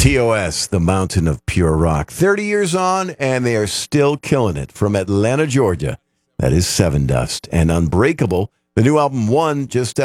TOS, the mountain of pure rock. 30 years on, and they are still killing it. From Atlanta, Georgia, that is Seven Dust. And Unbreakable, the new album One, just